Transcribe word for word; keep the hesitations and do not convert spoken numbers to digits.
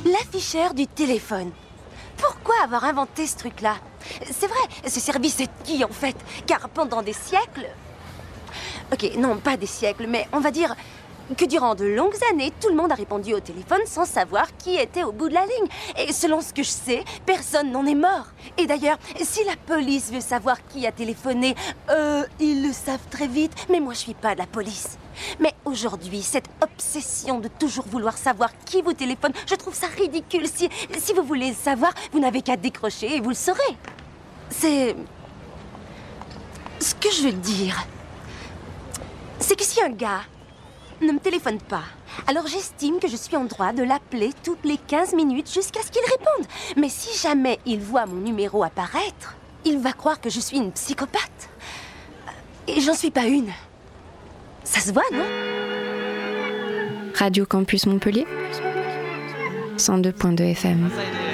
l'afficheur du téléphone. Pourquoi avoir inventé ce truc-là? C'est vrai, ce service est qui en fait? Car pendant des siècles... Ok, non, pas des siècles, mais on va dire que durant de longues années, tout le monde a répondu au téléphone sans savoir qui était au bout de la ligne. Et selon ce que je sais, personne n'en est mort. Et d'ailleurs, si la police veut savoir qui a téléphoné, euh, ils le savent très vite, mais moi je suis pas de la police. Mais aujourd'hui, cette obsession de toujours vouloir savoir qui vous téléphone, je trouve ça ridicule. Si, si vous voulez le savoir, vous n'avez qu'à décrocher et vous le saurez. C'est... Ce que je veux dire, c'est que si un gars ne me téléphone pas, alors j'estime que je suis en droit de l'appeler toutes les quinze minutes jusqu'à ce qu'il réponde. Mais si jamais il voit mon numéro apparaître, il va croire que je suis une psychopathe. Et j'en suis pas une. Ça se voit, non? Radio Campus Montpellier, cent deux point deux F M.